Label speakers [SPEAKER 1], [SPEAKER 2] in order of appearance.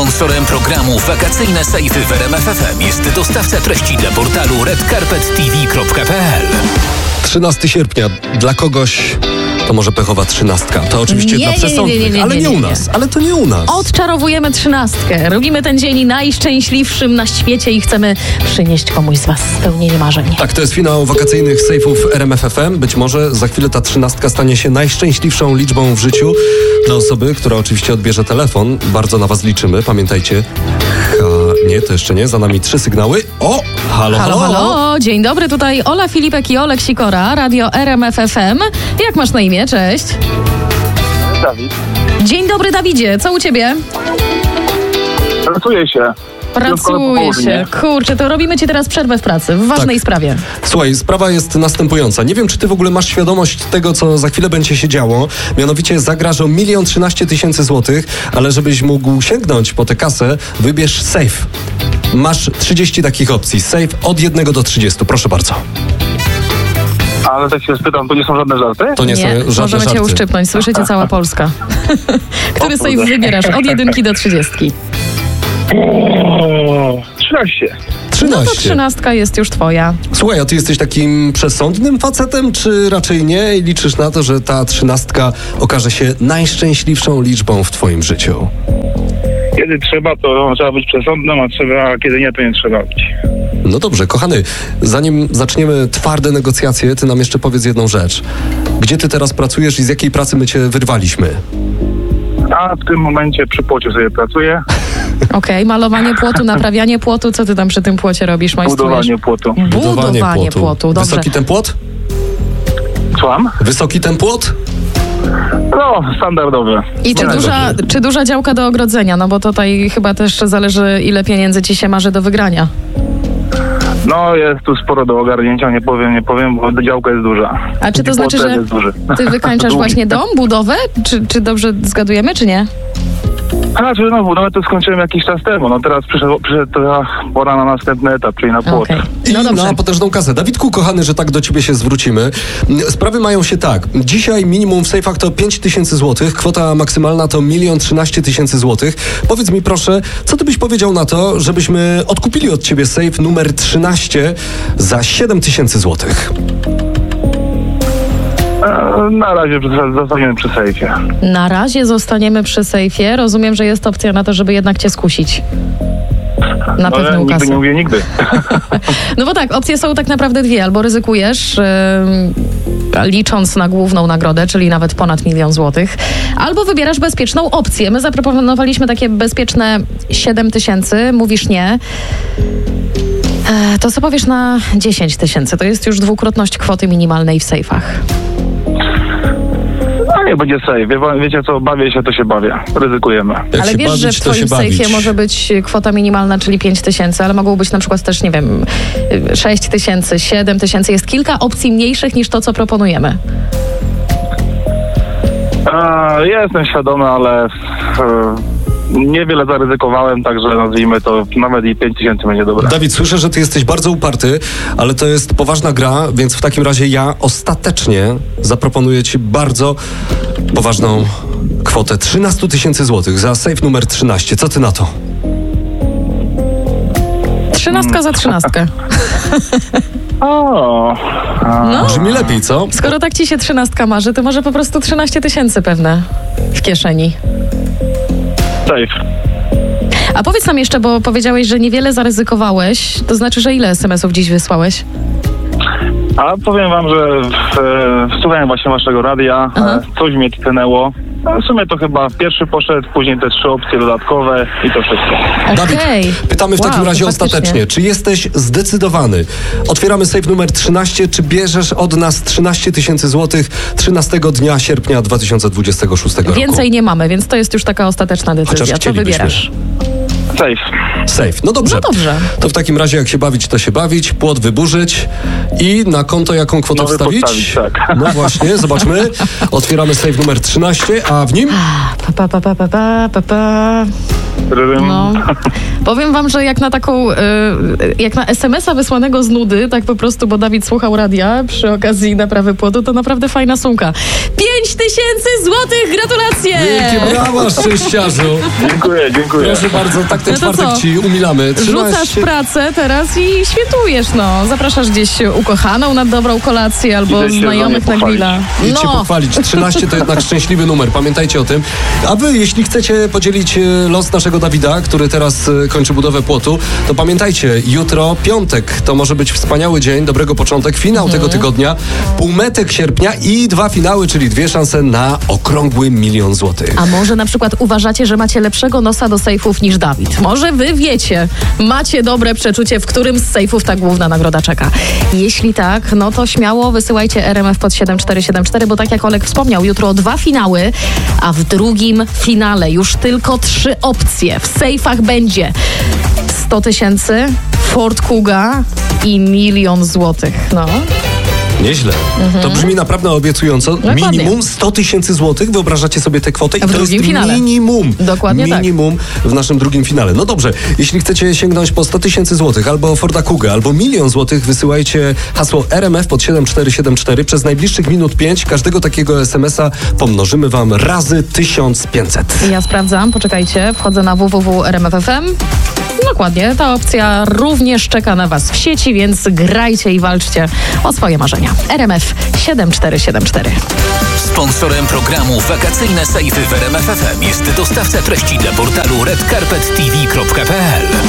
[SPEAKER 1] Sponsorem programu Wakacyjne Sejfy w RMF FM jest dostawca treści dla portalu redcarpettv.pl.
[SPEAKER 2] 13 sierpnia. Dla kogoś to może pechowa 13. To oczywiście dla przesądnych, ale nie u nas. Ale to nie u nas.
[SPEAKER 3] Odczarowujemy 13. Robimy ten dzień najszczęśliwszym na świecie i chcemy przynieść komuś z was spełnienie marzeń.
[SPEAKER 2] Tak, to jest finał wakacyjnych sejfów RMF FM. Być może za chwilę ta 13 stanie się najszczęśliwszą liczbą w życiu dla osoby, która oczywiście odbierze telefon. Bardzo na was liczymy. Pamiętajcie. Nie, to jeszcze nie. Za nami 3 sygnały. O! Halo, halo.
[SPEAKER 3] Halo. Dzień dobry, tutaj Ola Filipek i Olek Sikora, Radio RMF FM. Jak masz na imię? Cześć.
[SPEAKER 4] Dawid.
[SPEAKER 3] Dzień dobry, Dawidzie. Co u ciebie?
[SPEAKER 4] Pracuje się.
[SPEAKER 3] Pracuje się. Kurczę, to robimy ci teraz przerwę w pracy, w ważnej sprawie.
[SPEAKER 2] Słuchaj, sprawa jest następująca. Nie wiem, czy ty w ogóle masz świadomość tego, co za chwilę będzie się działo. Mianowicie zagrażą 1 013 000 złotych, ale żebyś mógł sięgnąć po tę kasę, wybierz safe. Masz 30 takich opcji. Safe od 1 do 30. Proszę bardzo.
[SPEAKER 4] Ale tak się spytam, to nie są żadne żarty?
[SPEAKER 2] To nie są żadne
[SPEAKER 3] możemy
[SPEAKER 2] żarty.
[SPEAKER 3] cię uszczypnąć. Słyszycie cała Polska. Który safe wybierasz od 1 do 30?
[SPEAKER 4] 13.
[SPEAKER 2] 13.
[SPEAKER 3] No to 13 jest już twoja.
[SPEAKER 2] Słuchaj, a ty jesteś takim przesądnym facetem, czy raczej nie? I liczysz na to, że ta 13 okaże się najszczęśliwszą liczbą w twoim życiu?
[SPEAKER 4] Kiedy trzeba, to trzeba być przesądnym, a kiedy nie, to nie trzeba być.
[SPEAKER 2] No dobrze, kochany, zanim zaczniemy twarde negocjacje, ty nam jeszcze powiedz jedną rzecz. Gdzie ty teraz pracujesz i z jakiej pracy my cię wyrwaliśmy?
[SPEAKER 4] A w tym momencie przy płocie sobie pracuję.
[SPEAKER 3] Okej, malowanie płotu, naprawianie płotu. Co ty tam przy tym płocie robisz, majstrujesz?
[SPEAKER 4] Budowanie płotu.
[SPEAKER 3] Budowanie płotu, dobrze.
[SPEAKER 2] Wysoki ten płot?
[SPEAKER 4] Słucham?
[SPEAKER 2] Wysoki ten płot?
[SPEAKER 4] No, standardowe.
[SPEAKER 3] I czy duża działka do ogrodzenia? No bo tutaj chyba też zależy, ile pieniędzy ci się marzy do wygrania.
[SPEAKER 4] No, jest tu sporo do ogarnięcia, nie powiem, bo działka jest duża.
[SPEAKER 3] A czy to znaczy,
[SPEAKER 4] Płotek
[SPEAKER 3] że
[SPEAKER 4] jest duży.
[SPEAKER 3] ty wykańczasz właśnie dom, budowę? Czy dobrze zgadujemy, czy nie?
[SPEAKER 4] Znaczy, no, budowę to skończyłem jakiś czas temu. No teraz przyszedł ta pora na następny etap, czyli na płot.
[SPEAKER 3] Okej.
[SPEAKER 2] I
[SPEAKER 3] No dobrze.
[SPEAKER 2] na potężną kasę. Dawidku, kochany, że tak do ciebie się zwrócimy. Sprawy mają się tak. Dzisiaj minimum w sejfach to 5 000 złotych. Kwota maksymalna to 1 013 000 złotych. Powiedz mi proszę, co ty byś powiedział na to, żebyśmy odkupili od ciebie sejf numer 13 za 7 000 złotych?
[SPEAKER 4] Na razie zostaniemy przy sejfie.
[SPEAKER 3] Na razie zostaniemy przy sejfie. Rozumiem, że jest opcja na to, żeby jednak cię skusić. Na pewną
[SPEAKER 4] nigdy
[SPEAKER 3] kasę.
[SPEAKER 4] nie mówię nigdy.
[SPEAKER 3] No bo tak, opcje są tak naprawdę dwie. Albo ryzykujesz, licząc na główną nagrodę, czyli nawet ponad 1 000 000 złotych, albo wybierasz bezpieczną opcję. My zaproponowaliśmy takie bezpieczne 7 000, mówisz nie. To co powiesz na 10 000? To jest już dwukrotność kwoty minimalnej w sejfach.
[SPEAKER 4] No nie będzie safe. Wiecie co, bawię się, to się bawię. Ryzykujemy.
[SPEAKER 2] Jak
[SPEAKER 3] Ale
[SPEAKER 2] się
[SPEAKER 3] wiesz,
[SPEAKER 2] bawić,
[SPEAKER 3] że w
[SPEAKER 2] to się
[SPEAKER 3] twoim sejfie
[SPEAKER 2] bawić.
[SPEAKER 3] może być kwota minimalna, czyli 5 000, ale mogą być na przykład też, nie wiem, 6 000, 7 000. Jest kilka opcji mniejszych niż to, co proponujemy.
[SPEAKER 4] Jestem świadomy, ale niewiele zaryzykowałem, także nazwijmy to, nawet i 5 000 będzie dobre.
[SPEAKER 2] Dawid, słyszę, że ty jesteś bardzo uparty, ale to jest poważna gra, więc w takim razie ja ostatecznie zaproponuję ci bardzo poważną kwotę 13 000 złotych za safe numer 13. Co ty na to?
[SPEAKER 3] 13 za 13. No.
[SPEAKER 2] Brzmi lepiej, co?
[SPEAKER 3] Skoro tak ci się 13 marzy, to może po prostu 13 000 pewne w kieszeni.
[SPEAKER 4] Safe.
[SPEAKER 3] A powiedz nam jeszcze, bo powiedziałeś, że niewiele zaryzykowałeś, to znaczy, że ile SMS-ów dziś wysłałeś?
[SPEAKER 4] A powiem wam, że słuchałem właśnie waszego radia, coś mnie tknęło. W sumie to chyba pierwszy poszedł, później te 3 opcje dodatkowe i to wszystko.
[SPEAKER 2] Dawid,
[SPEAKER 3] Okej.
[SPEAKER 2] pytamy w takim razie
[SPEAKER 3] to faktycznie.
[SPEAKER 2] ostatecznie, czy jesteś zdecydowany? Otwieramy safe numer 13, czy bierzesz od nas 13 000 złotych 13 dnia sierpnia 2026 roku?
[SPEAKER 3] Więcej nie mamy, więc to jest już taka ostateczna decyzja.
[SPEAKER 2] Chociaż
[SPEAKER 3] Co
[SPEAKER 2] chcielibyśmy.
[SPEAKER 3] wybierasz?
[SPEAKER 4] Safe.
[SPEAKER 2] Safe. No dobrze.
[SPEAKER 3] No dobrze.
[SPEAKER 2] To w takim razie jak się bawić, to się bawić, płot wyburzyć i na konto jaką kwotę
[SPEAKER 4] Nowy
[SPEAKER 2] wstawić?
[SPEAKER 4] postawić, tak.
[SPEAKER 2] No właśnie, zobaczmy. Otwieramy safe numer 13, a w nim?
[SPEAKER 3] Pa. No. Powiem wam, że jak na taką, jak na SMS-a wysłanego z nudy, tak po prostu, bo Dawid słuchał radia przy okazji naprawy płotu, to naprawdę fajna sumka. 5000 złotych, gratulacje!
[SPEAKER 2] Wielkie brawa, szczęściarzu.
[SPEAKER 4] Dziękuję.
[SPEAKER 2] Proszę bardzo, tak ten
[SPEAKER 3] No to
[SPEAKER 2] czwartek
[SPEAKER 3] co?
[SPEAKER 2] ci umilamy.
[SPEAKER 3] Rzucasz pracę teraz i świętujesz, no. Zapraszasz gdzieś ukochaną na dobrą kolację albo
[SPEAKER 4] Idę się
[SPEAKER 3] znajomych
[SPEAKER 4] za
[SPEAKER 3] na
[SPEAKER 4] nią
[SPEAKER 3] grilla.
[SPEAKER 2] I cię pochwalić. 13 to jednak szczęśliwy numer, pamiętajcie o tym. A wy, jeśli chcecie podzielić los naszego Dawida, który teraz kończy budowę płotu, to pamiętajcie, jutro piątek, to może być wspaniały dzień, dobrego początek, finał tego tygodnia, półmetek sierpnia i 2 finały, czyli 2 szanse na okrągły 1 000 000 złotych.
[SPEAKER 3] A może na przykład uważacie, że macie lepszego nosa do sejfów niż Dawid? Może wy wiecie, macie dobre przeczucie, w którym z sejfów ta główna nagroda czeka. Jeśli tak, no to śmiało wysyłajcie RMF pod 7474, bo tak jak Olek wspomniał, jutro 2 finały, a w drugim finale już tylko 3 opcje. W sejfach będzie 100 000, Ford Kuga i 1 000 000 złotych. No.
[SPEAKER 2] Nieźle. To brzmi naprawdę obiecująco.
[SPEAKER 3] Dokładnie.
[SPEAKER 2] Minimum 100 000 złotych. Wyobrażacie sobie tę kwotę? I
[SPEAKER 3] W
[SPEAKER 2] to
[SPEAKER 3] drugim
[SPEAKER 2] jest
[SPEAKER 3] finale.
[SPEAKER 2] minimum.
[SPEAKER 3] Dokładnie tak.
[SPEAKER 2] Minimum w naszym drugim finale. No dobrze, jeśli chcecie sięgnąć po 100 000 złotych, albo Forda Kuga, albo 1 000 000 złotych, wysyłajcie hasło RMF pod 7474. Przez najbliższych minut 5 każdego takiego SMS-a pomnożymy wam razy 1500.
[SPEAKER 3] Ja sprawdzam, poczekajcie, wchodzę na www.rmf.fm. Dokładnie, ta opcja również czeka na was w sieci, więc grajcie i walczcie o swoje marzenia. RMF 7474.
[SPEAKER 1] Sponsorem programu Wakacyjne Sejfy w RMF FM jest dostawca treści dla portalu redcarpettv.pl.